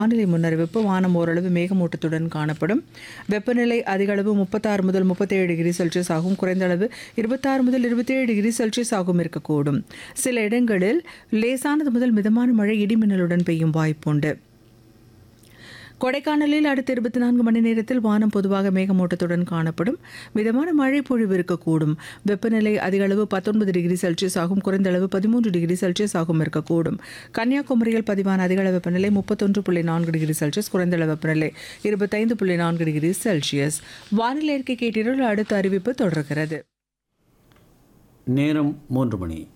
வானிலை முன்னறிவிப்பு. வானம் ஓரளவு மேகமூட்டத்துடன் காணப்படும். வெப்பநிலை அதிக அளவு 36 முதல் 37 டிகிரி செல்சியஸ் ஆகும். குறைந்த அளவு 26 முதல் 27 டிகிரி செல்சியஸ் ஆகும் இருக்கக்கூடும். சில இடங்களில் லேசானது முதல் மிதமான மழை இடிமின்னலுடன் பெய்யும் வாய்ப்புண்டு. கொடைக்கானலில் அடுத்த 24 மணி நேரத்தில் வானம் பொதுவாக மேகமூட்டத்துடன் காணப்படும். மிதமான மழை பொழிவு இருக்கக்கூடும். வெப்பநிலை அதிக அளவு 19 டிகிரி செல்சியஸ் ஆகும். குறைந்த அளவு 13 டிகிரி செல்சியஸ் ஆகும் இருக்கக்கூடும். கன்னியாகுமரியில் பதிவான அதிக அளவு வெப்பநிலை 31.4 டிகிரி செல்சியஸ். குறைந்த அளவு வெப்பநிலை 25.4 டிகிரி செல்சியஸ். வானிலை அறிக்கை கேட்டீர்கள். அடுத்த அறிவிப்பு தொடர்கிறது. நேரம் 3 மணி.